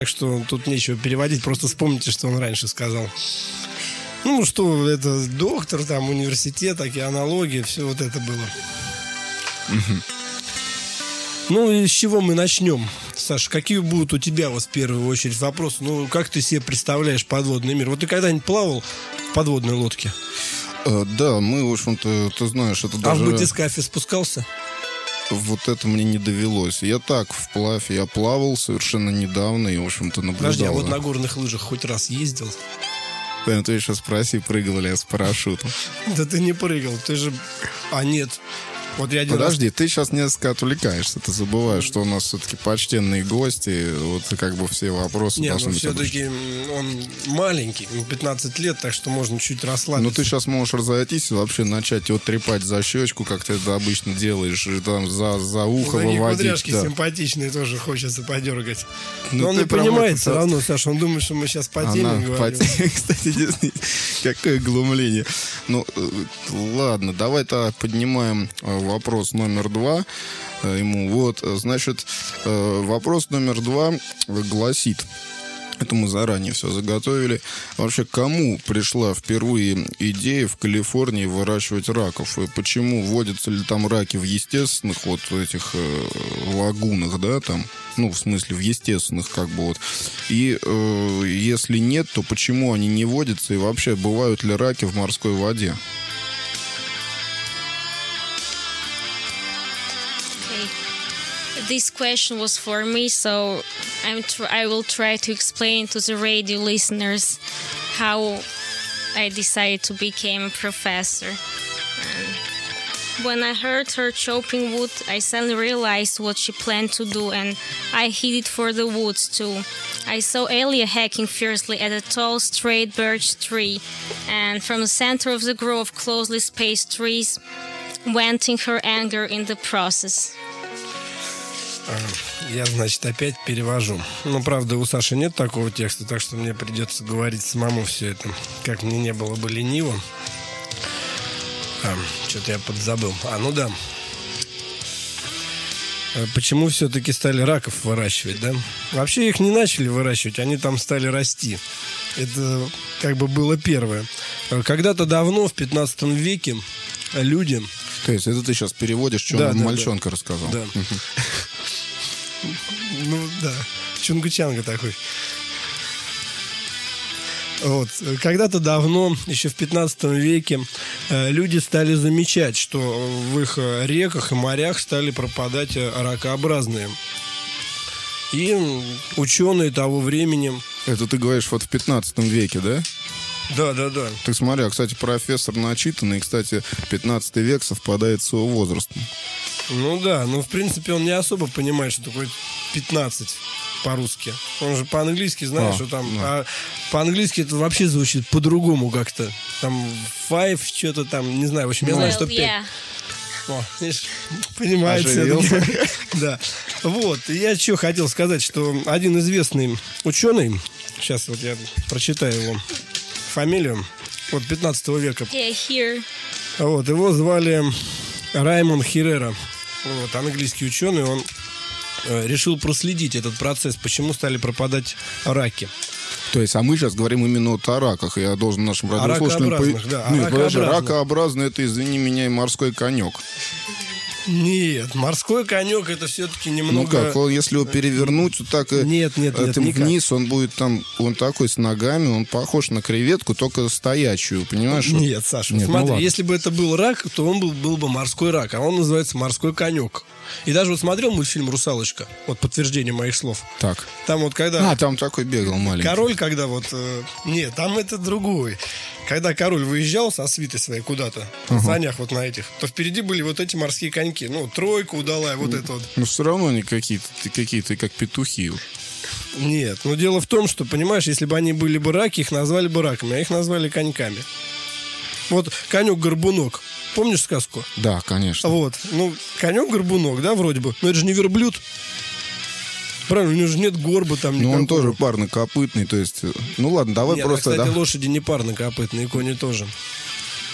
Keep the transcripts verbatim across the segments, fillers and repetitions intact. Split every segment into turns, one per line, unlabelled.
Так что тут нечего переводить, просто вспомните, что он раньше сказал. Ну, что это доктор, там, университет, океанология, все вот это было.
Угу.
Ну, и с чего мы начнем? Саша, какие будут у тебя вот в первую очередь вопросы? Ну, как ты себе представляешь подводный мир? Вот ты когда-нибудь плавал в подводной лодке?
Э, да, мы, в общем-то, ты знаешь, это даже...
А в батискафе спускался?
Вот это мне не довелось. Я так вплавь, я плавал совершенно недавно и, в общем-то, наблюдал.
Подожди, а вот на горных лыжах хоть раз ездил?
Прям ты еще спроси, прыгал ли я с парашютом.
Да ты не прыгал, ты же... А, нет. Вот я один
Подожди,
раз...
ты сейчас несколько отвлекаешься. Ты забываешь, что у нас все-таки почтенные гости. Вот как бы все вопросы
Нет,
должны
ну
быть.
все-таки он маленький, ему пятнадцать лет, так что можно чуть расслабиться.
Ну ты сейчас можешь разойтись и вообще начать его трепать за щечку, как ты это обычно делаешь, и там за, за ухо
ну,
выводить.
Кудряшки
да.
симпатичные тоже хочется подергать.
Ну,
Но он не
прям
понимает
это...
все равно, Саша, он думает, что мы сейчас по теме
Она
говорим.
по теме, кстати, действительно, какое глумление. Ну, ладно, давай тогда поднимаем вопрос номер два ему. Вот, значит, вопрос номер два гласит. Это мы заранее все заготовили. Вообще, кому пришла впервые идея в Калифорнии выращивать раков? И почему водятся ли там раки в естественных вот этих э, лагунах, да, там? Ну, в смысле, в естественных, как бы вот. И э, если нет, то почему они не водятся? И вообще, бывают ли раки в морской воде?
This question was for me, so I'm tr- I will try to explain to the radio listeners how I decided to become a professor. And when I heard her chopping wood, I suddenly realized what she planned to do, and I headed for the woods too. I saw Elia hacking fiercely at a tall, straight birch tree, and from the center of the grove of closely spaced trees, venting her anger in the process.
Я, значит, опять перевожу. Ну, правда, у Саши нет такого текста, так что мне придется говорить самому все это. Как мне не было бы лениво. А, что-то я подзабыл. А, ну да. Почему все-таки стали раков выращивать, да? Вообще их не начали выращивать, они там стали расти. Это как бы было первое. Когда-то давно, в пятнадцатом веке, люди...
То есть это ты сейчас переводишь, что
да,
он
да,
мальчонка
да.
рассказал?
Да. Ну да, чунгучанга такой. Вот. Когда-то давно, еще в пятнадцатом веке, люди стали замечать, что в их реках и морях стали пропадать ракообразные. И ученые того времени...
Это ты говоришь вот в пятнадцатом веке, да?
Да, да, да.
Ты смотри, а, кстати, профессор начитанный, и, кстати, пятнадцатый век совпадает с его возрастом.
Ну да, ну в принципе он не особо понимает, что такое пятнадцать по-русски. Он же по-английски знает,
а,
что там...
да.
А по-английски это вообще звучит по-другому как-то. Там five, что-то там, не знаю. В общем, я знаю,
Well,
что пять.
yeah.
О, видишь, понимает все-таки. Да. Вот, и я что хотел сказать, что один известный ученый, сейчас вот я прочитаю его фамилию, вот пятнадцатого века.
Yeah, here.
Вот, его звали Раймон Херрера. Вот, английский ученый, он э, решил проследить этот процесс, почему стали пропадать раки.
То есть, а мы сейчас говорим именно вот о раках. Я должен нашим радиослушателям...
ракообразных, да, о
Нет, подожди,
ракообразных.
ракообразный, это, извини меня, и морской конек.
Нет, морской конек это все-таки немного...
Ну как, он, если его перевернуть вот так и
Нет, нет, нет,
этим
никак.
вниз, он будет там, он такой с ногами, он похож на креветку, только стоячую, понимаешь?
Нет, Саша,
Нет, ну
смотри,
ладно.
если бы это был рак, то он был, был бы морской рак, а он называется морской конек. И даже вот смотрел мультфильм «Русалочка», вот подтверждение моих слов.
Так.
Там вот когда...
А, там такой бегал маленький.
Король, когда вот... Э, нет, там это другой. Когда король выезжал со свитой своей куда-то, на
Ага.
санях вот на этих, то впереди были вот эти морские коньки. Ну, тройка удалая, вот это вот.
Но все равно они какие-то, какие-то как петухи.
Нет, но дело в том, что, понимаешь, если бы они были бы раки, их назвали бы раками, а их назвали коньками. Вот конек-горбунок. Помнишь сказку?
Да, конечно.
Вот. Ну, конек-горбунок, да, вроде бы. Но это же не верблюд. Правильно, у него же нет горба там никакого.
Ну, он тоже парнокопытный, то есть... Ну, ладно, давай
Нет,
просто...
а, кстати,
да.
лошади не парнокопытные, кони тоже.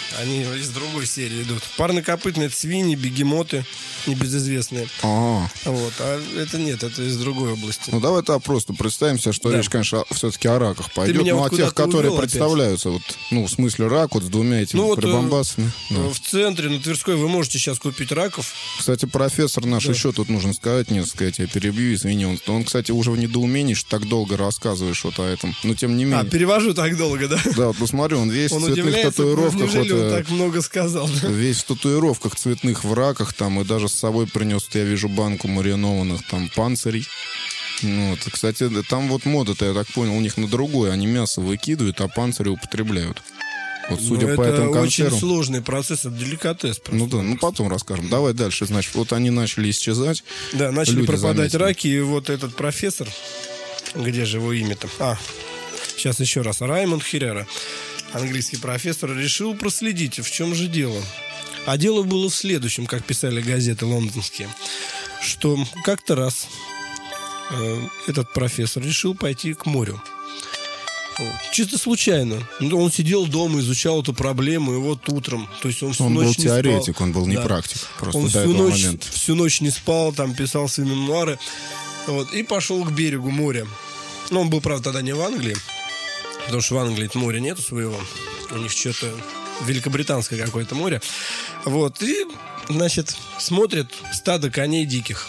Они из другой серии идут. Парнокопытные — это свиньи, бегемоты, небезызвестные.
А,
Вот. А это нет, это из другой области.
ну давай так просто представим себе, что
Да.
речь, конечно, все-таки о раках пойдет.
меня
Ну,
вот
о тех,
куда-то
которые
увел опять.
представляются, вот, ну, в смысле рак, вот с двумя этими
Ну, вот, э,
прибамбасами. Да.
В центре, на Тверской, вы можете сейчас купить раков.
Кстати, профессор наш,
Да.
еще тут нужно сказать несколько, я тебя перебью, извини. Он, он, кстати, уже в недоумении, что так долго рассказываешь вот о этом. Но тем не
А,
менее.
перевожу так долго, да?
Да, вот посмотри, он весь
Он
в цветных
удивляется,
татуировках.
неужели
вот,
он
э,
так много сказал? да?
Весь в татуировках цветных, в раках там, и даже с собой принес, я вижу, банку маринованных там панцирей. Ну, вот. Кстати, там вот мода-то, я так понял, у них на другое. Они мясо выкидывают, а панцири употребляют. Вот судя
Ну,
по
это
этому
очень
консерву.
сложный процесс, это деликатес. просто.
Ну да, ну потом расскажем. Давай дальше. Значит, вот они начали исчезать.
Да, начали
Люди
пропадать
заметили.
раки, и вот этот профессор, где же его имя-то? А, сейчас еще раз. Раймонд Херрера, английский профессор, решил проследить, в чем же дело. А дело было в следующем, как писали газеты лондонские, что как-то раз э, этот профессор решил пойти к морю. Вот. Чисто случайно. Ну, он сидел дома, изучал эту проблему, и вот утром, то есть он всю
Он был
ночь не спал.
теоретик, он был не
Да.
практик. Просто
Он
до
всю
этого
ночь,
момента.
всю ночь не спал, там писал свои мемуары. Вот, и пошел к берегу моря. Ну, он был, правда, тогда не в Англии, потому что в Англии моря нету своего. У них что-то великобританское какое-то море. Вот, и, значит, смотрит стадо коней диких.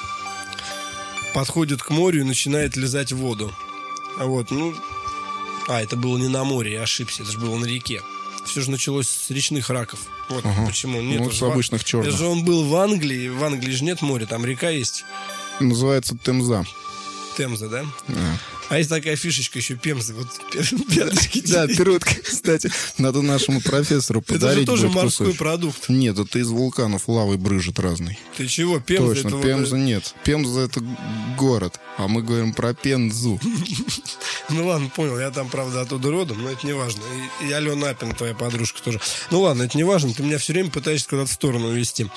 Подходит к морю и начинает лизать в воду. А вот, ну... А, это было не на море, я ошибся, это же было на реке. Все же началось с речных раков. Вот
Ага.
почему. Нет,
Ну,
же
с
в-
обычных черных.
Это же он был в Англии. В Англии же нет моря, там река есть.
Называется Темза.
Темза, да?
Да.
А есть такая фишечка еще Пемза. Вот пяточки.
Да, пиротка, кстати, надо нашему профессору
Это же
подарить
тоже
будет
морской
кусочек.
продукт.
Нет, это из вулканов лавой брызжет разный.
Ты чего? Пемза
Точно,
это вот,
Пемза нет. Пемза это город, а мы говорим про Пензу.
Ну ладно, понял, я там, правда, оттуда родом, но это не важно. И, и Алена Апин, твоя подружка, тоже. Ну ладно, это не важно, ты меня все время пытаешься куда-то в сторону вести.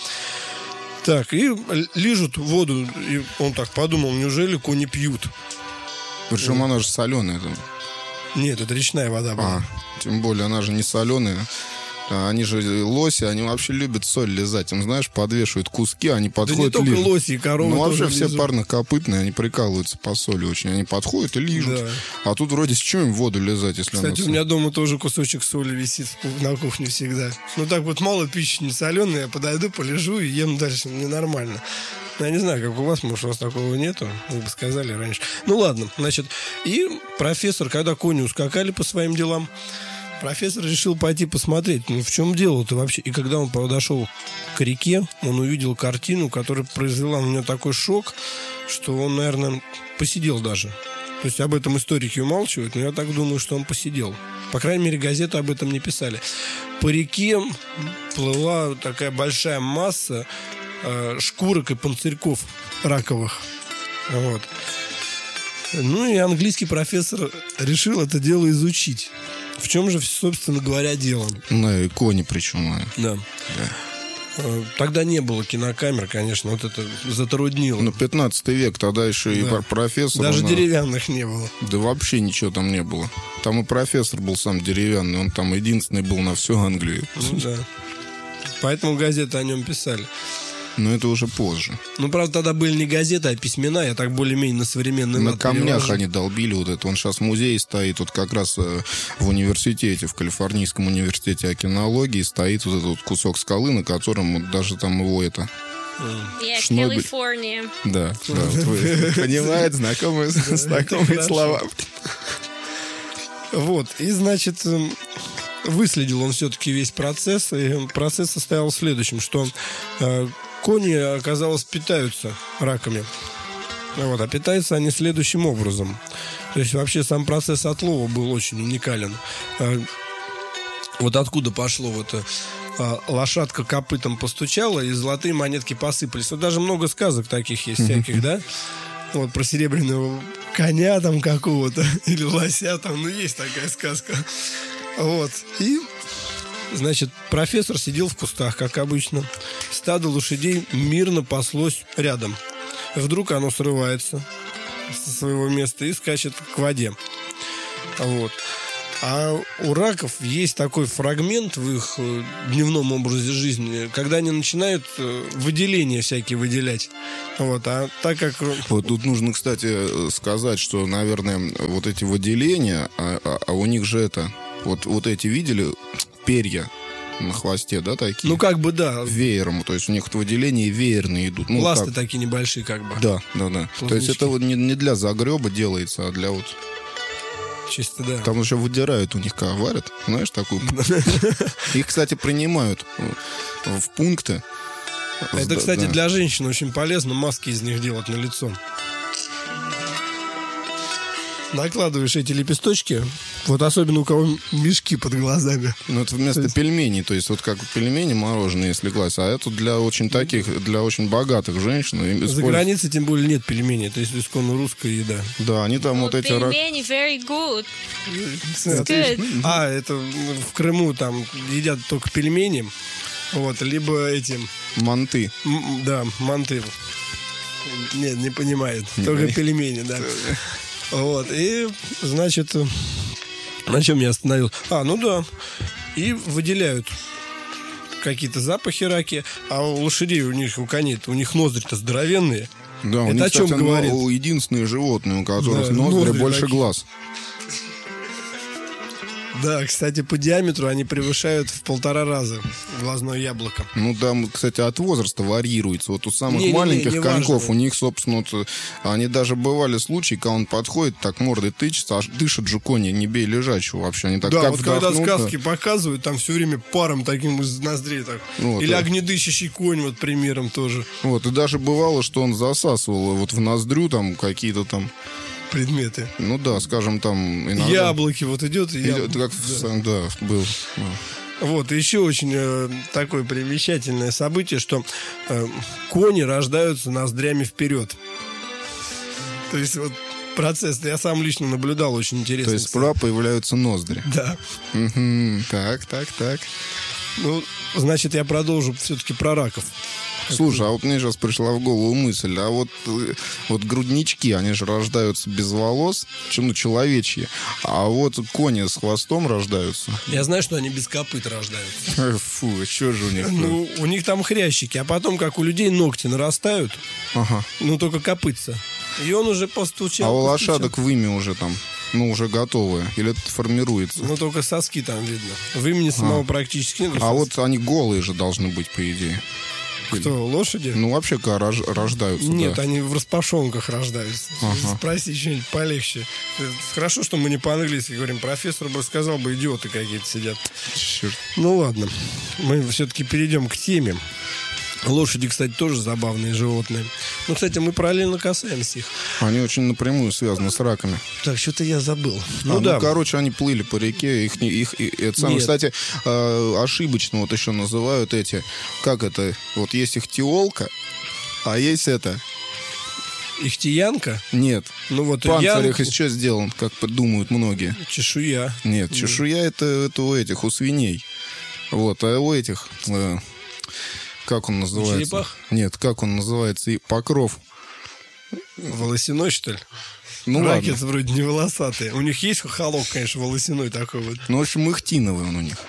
Так, и лижут воду, и он так подумал, неужели кони пьют?
Причем она же соленая. там.
Нет, это речная вода была.
А, тем более, она же не соленая. А Они же лоси, они вообще любят соль лизать. Им, знаешь, подвешивают куски, они
Да не
подходят
только
лижут.
лоси и коровы
Ну, вообще
тоже
все
лизут.
парнокопытные, они прикалываются по соли очень. Они подходят и лижут.
Да.
А тут вроде с чем им воду лизать, если она
Кстати, у
соль?
меня дома тоже кусочек соли висит в ку- на кухне всегда. Ну так вот мало пищи не соленая, я подойду, полежу и ем дальше. Ненормально. Я не знаю, как у вас, может, у вас такого нету. Вы бы сказали раньше. Ну ладно, значит. И профессор, когда кони ускакали по своим делам, профессор решил пойти посмотреть, ну в чем дело-то вообще. И когда он подошел к реке, он увидел картину, которая произвела на него такой шок, что он, наверное, посидел даже. То есть об этом историки умалчивают, но я так думаю, что он посидел. По крайней мере, газеты об этом не писали. По реке плыла такая большая масса э, шкурок и панцирьков раковых. Вот. Ну и английский профессор решил это дело изучить. В чем же, собственно говоря, дело?
Ну, и кони причем. а.
Да.
Да.
Э, Тогда не было кинокамер, конечно, вот это затруднило.
Ну, пятнадцатый век, тогда еще и
Да.
пр- профессор...
Даже
он, а,
деревянных не было.
Да вообще ничего там не было. Там и профессор был сам деревянный, он там единственный был на всю Англию.
Ну да. Поэтому газеты о нем писали.
Но это уже позже.
Ну, правда, тогда были не газеты, а письмена. Я так более-менее на современный
На
лад
камнях
перевожу.
они долбили вот это. Он сейчас в музее стоит, вот как раз э, в университете, в Калифорнийском университете океанологии стоит вот этот вот кусок скалы, на котором вот даже там его это...
Yeah,
Шнобель.
California.
Да, да, вот вы понимаете, знакомые, знакомые
хорошо.
слова.
Вот. И, значит, эм, выследил он все-таки весь процесс. И процесс состоял в следующем, что э, кони, оказалось, питаются раками. Вот. А питаются они следующим образом. То есть вообще сам процесс отлова был очень уникален. Э, Вот откуда пошло вот это. А, лошадка копытом постучала, и золотые монетки посыпались. Вот даже много сказок таких есть всяких, да? Вот про серебряного коня там какого-то, или лося там, ну есть такая сказка. Вот. И, значит, профессор сидел в кустах, как обычно. Стадо лошадей мирно паслось рядом. Вдруг оно срывается со своего места и скачет к воде. Вот. А у раков есть такой фрагмент в их э, дневном образе жизни, когда они начинают э, выделения всякие выделять. Вот, а так как...
Вот тут нужно, кстати, сказать, что, наверное, вот эти выделения, а, а, а у них же это, вот, вот эти видели перья на хвосте, да, такие?
Ну, как бы, да.
Веером, то есть у них выделения веерные идут. Ну,
Ласты
как?
такие небольшие, как бы.
Да, да, да.
Плавнички.
То есть это вот не, не для загреба делается, а для вот...
Чисто, да.
Там еще выдирают у них, как варят, знаешь, такую. Их, кстати, принимают в пункты.
Это, кстати, для женщин очень полезно маски из них делать на лицо. Накладываешь эти лепесточки, вот особенно у кого мешки под глазами.
Ну, это вместо
есть...
пельменей, то есть вот как пельмени мороженые, если класть, а это для очень таких, для очень богатых женщин. Использ...
За границей, тем более, нет пельменей, это исконно русская еда.
Да, они там вот эти...
Пельмени very good. It's good.
А, это в Крыму там едят только пельмени, вот, либо эти...
Манты.
М- да, манты. Нет, не понимает,
Не
только
понимаю.
пельмени, да. Вот, и, значит, на чем я остановился? А, ну да, и выделяют какие-то запахи раки, а у лошадей, у них, у коней, у них ноздри-то здоровенные.
Да, у
Это
них,
о чем
кстати,
говорит?
но- единственные животные, у которых
Да,
ноздри
ноздри
больше
такие.
глаз.
Да, кстати, по диаметру они превышают в полтора раза глазное яблоко.
Ну, там, кстати, от возраста варьируется. Вот у самых
Не-не-не,
маленьких
не
коньков,
важно.
у них, собственно, вот, они даже бывали случаи, когда он подходит, так мордой тычется, аж дышит же кони, не бей лежачего вообще. Они так
Да,
как
вот когда
вдохнут,
сказки показывают, там все время паром таким из ноздрей. Так.
Вот,
Или
да.
огнедышащий конь, вот примером тоже.
Вот, и даже бывало, что он засасывал вот в ноздрю там какие-то там,
Предметы.
ну да, скажем, там иногда...
Яблоки, вот идет и
Или
яблоко.
как в-
Да.
да, был. Да.
Вот, и еще очень э, такое примечательное событие, что э, кони рождаются ноздрями вперед. То есть вот процесс, я сам лично наблюдал, очень интересный.
То есть справа появляются ноздри.
Да.
Мгм. Так, так, так.
Ну, значит, я продолжу все-таки про раков.
Слушай, а вот мне сейчас пришла в голову мысль, а вот, э, вот груднички, они же рождаются без волос, ч- ну, человечьи, а вот кони с хвостом рождаются.
Я знаю, что они без копыт рождаются.
Фу, что же у них?
Ну, у них там хрящики, а потом, как у людей, ногти нарастают,
Ага.
ну, только копытца. И он уже постучал.
А у
постучал.
лошадок вымя уже там, ну, уже готовые, или это формируется?
Ну, только соски там видно. Вымени самого практически нет.
А вот они голые же должны быть, по идее.
Кто, лошади?
Ну, вообще, когда рож- рождаются,
Нет,
да.
они в распашонках рождаются.
Ага.
Спроси что-нибудь полегче. Хорошо, что мы не по-английски говорим. Профессор бы сказал бы, идиоты какие-то сидят.
Черт.
Ну ладно, мы все-таки перейдем к теме. Лошади, кстати, тоже забавные животные. Ну, кстати, мы параллельно касаемся их.
Они очень напрямую связаны с раками.
Так, что-то я забыл.
Ну,
Ну
а,
да.
ну, короче, они плыли по реке, их, не- их, и- это самое,
Нет.
кстати, э, ошибочно вот еще называют эти, как это, вот есть ихтиолка, а есть это,
Ихтиянка?
нет,
Ну вот
панцирь
янка,
их из чего сделан, как думают многие.
чешуя.
Нет, чешуя это, это у этих, у свиней. Вот, а у этих, э, как он называется?
черепах?
Нет, как он называется? И покров.
Волосяной, что ли?
Ну
Раки
ладно.
вроде не волосатые. У них есть хохолок, конечно, волосяной такой вот.
Ну, в общем, ихтиновый он у них.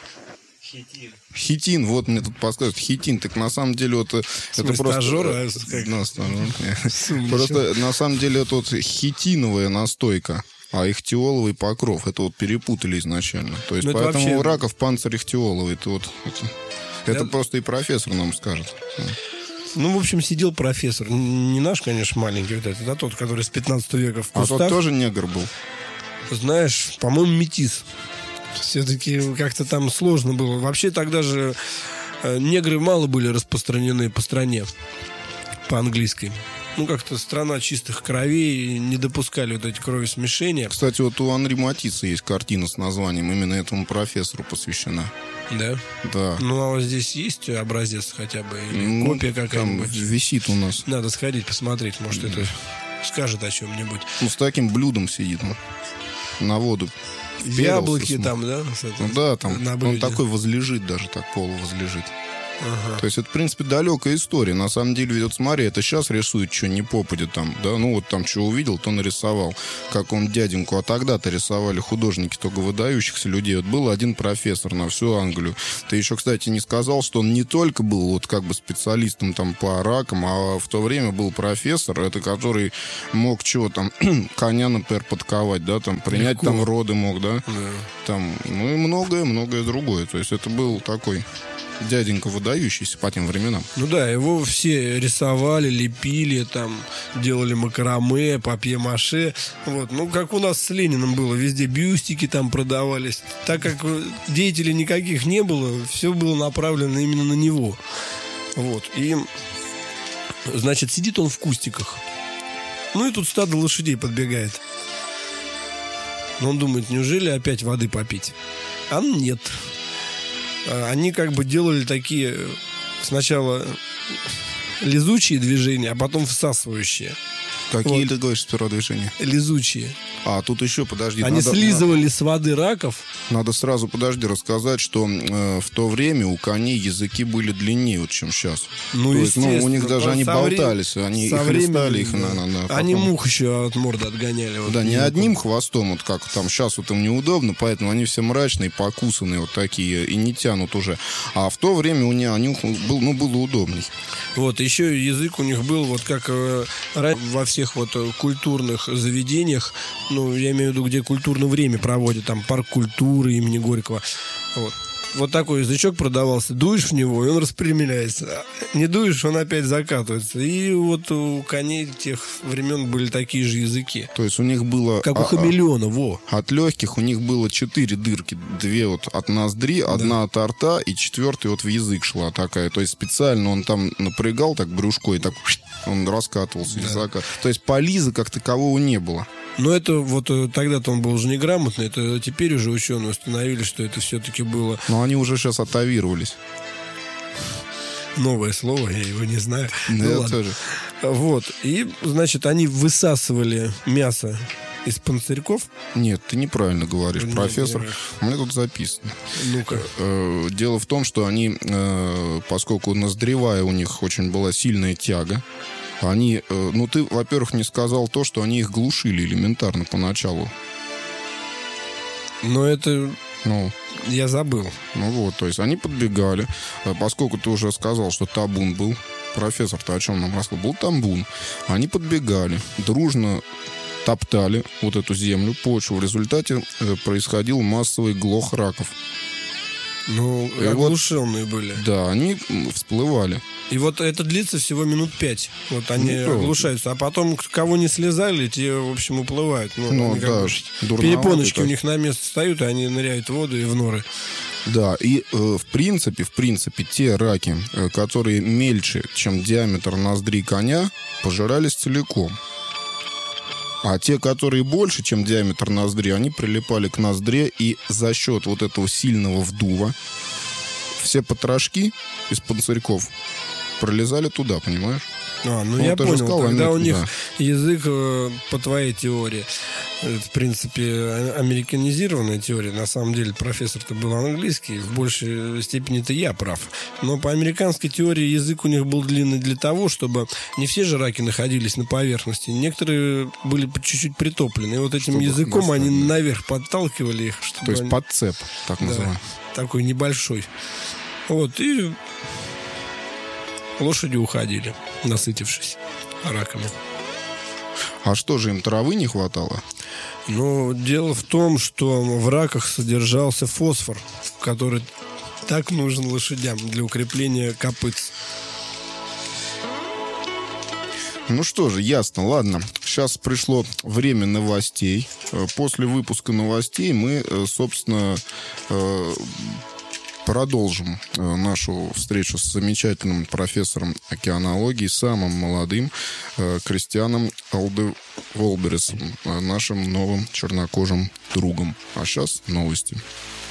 Хитин, вот мне тут подсказывают, хитин, так на самом деле вот э, это
смысле,
просто...
стажёр,
э,
а как?
на стажёр, не.
Сумничал.
Просто на самом деле это вот хитиновая настойка, а ихтиоловый покров, это вот перепутали изначально. То есть
Ну, это
поэтому
вообще-
у раков панцирь ихтиоловый, это вот... Это, это
Я-
просто и профессор нам скажет.
Ну, в общем, сидел профессор. Н- Не наш, конечно, маленький вот этот, а тот, который с пятнадцатого века в
А
кустах.
тот тоже негр был.
Знаешь, по-моему, метис. Все-таки как-то там сложно было. Вообще тогда же э, негры мало были распространены по стране по-английски. Ну, как-то страна чистых кровей, не допускали вот эти кровосмешения.
Кстати, вот у Анри Матисса есть картина с названием, именно этому профессору посвящена.
Да?
Да.
Ну, а вот здесь есть образец хотя бы? Или
Ну,
копия
там
какая-нибудь?
висит у нас.
Надо сходить посмотреть, может, это скажет о чем-нибудь.
Ну, с таким блюдом сидит он. На воду. вперился,
Яблоки
смотри.
там, да? с этой-
Ну да, там
на
он
блюде.
такой возлежит даже, так полу возлежит. Ага. То есть это, в принципе, далекая история. На самом деле, ведь вот смотри, это сейчас рисует, что не попадет там, да, ну вот там что увидел, то нарисовал, как он дяденьку, а тогда-то рисовали художники только выдающихся людей. Вот был один профессор на всю Англию. Ты еще, кстати, не сказал, что он не только был вот как бы специалистом там по ракам, а в то время был профессор, это который мог чего там, коня, например, подковать, да, там, принять Легко. Там роды мог, да, да, там, ну и многое-многое другое. То есть это был такой дяденька выдающийся по тем временам.
Ну да, его все рисовали, лепили, там, делали макраме, папье-маше. Вот. Ну, как у нас с Лениным было, везде бюстики там продавались. Так как деятелей никаких не было, все было направлено именно на него. Вот. И, значит, сидит он в кустиках. Ну и тут стадо лошадей подбегает. Но он думает, неужели опять воды попить? А нет. Они как бы делали такие сначала лизучие движения, а потом всасывающие.
Какие, вот. Ты говоришь, сперва движения?
Лизучие.
А, тут еще, подожди.
Они надо, слизывали надо, с воды раков.
Надо сразу, подожди, рассказать, что э, в то время у коней языки были длиннее, вот, чем сейчас.
Ну,
то есть, ну, у них даже они болтались,
вре...
они их листали, их на, на, на,
Они мух еще от морды отгоняли. Вот,
да, не одним хвостом, вот как там сейчас вот им неудобно, поэтому они все мрачные, покусанные вот такие, и не тянут уже. А в то время у них, них был, ну, было удобней.
Вот, еще язык у них был, вот как э, во всех вот культурных заведениях, ну, я имею в виду, где культурное время проводят, там, парк культуры имени Горького. Вот. Вот такой язычок продавался. Дуешь в него, и он распрямляется. Не дуешь, он опять закатывается. И вот у коней тех времен были такие же языки.
То есть у них было...
Как у хамелеона, во.
От легких у них было четыре дырки. Две вот от ноздри, одна да. от рта, и четвертая вот в язык шла такая. То есть специально он там напрягал так брюшко, и так он раскатывался да. языка. То есть полиза как такового не было.
Но это вот тогда-то он был уже неграмотный, это теперь уже ученые установили, что это все-таки было...
Но они уже сейчас атавировались.
Новое слово, я его не знаю.
Да,
ну,
я
ладно.
тоже.
Вот, и, значит, они высасывали мясо из панцирьков.
Нет, ты неправильно говоришь, нет, профессор. Нет. У меня тут записано.
Ну-ка.
Дело в том, что они, поскольку ноздревая у них очень была сильная тяга, они, ну ты, во-первых, не сказал то, что они их глушили элементарно поначалу.
Но это...
Ну,
я забыл.
Ну вот, то есть они подбегали. Поскольку ты уже сказал, что табун был, профессор-то о чем нам рассказал? Был табун. Они подбегали, дружно топтали вот эту землю, почву. В результате происходил массовый глох раков.
Ну, и оглушенные вот, были.
Да, они всплывали.
И вот это длится всего минут пять. Вот они ну, оглушаются. А потом, кого не слезали, те, в общем, уплывают. Ну,
ну да,
перепоночки
так.
у них на место встают, и они ныряют в воду и в норы.
Да, и э, в принципе, в принципе, те раки, э, которые мельче, чем диаметр ноздри коня, пожирались целиком. А те, которые больше, чем диаметр ноздри, они прилипали к ноздре, и за счет вот этого сильного вдува все потрошки из панцирьков пролезали туда, понимаешь?
А, ну, ну я понял, сказал, когда у них да. язык, по твоей теории, в принципе, американизированная теория, на самом деле профессор-то был английский, в большей степени-то я прав. Но по американской теории язык у них был длинный для того, чтобы не все же раки находились на поверхности, некоторые были чуть-чуть притоплены, и вот этим чтобы языком достать, они да. наверх подталкивали их. Чтобы
То есть
они...
подцеп, так да, называемый.
Такой небольшой. Вот, и... лошади уходили, насытившись раками.
А что же, им травы не хватало?
Ну, дело в том, что в раках содержался фосфор, который так нужен лошадям для укрепления копыт.
Ну что же, ясно, ладно. Сейчас пришло время новостей. После выпуска новостей мы, собственно, продолжим нашу встречу с замечательным профессором океанологии, самым молодым Кристианом Волбересом, нашим новым чернокожим другом. А сейчас новости.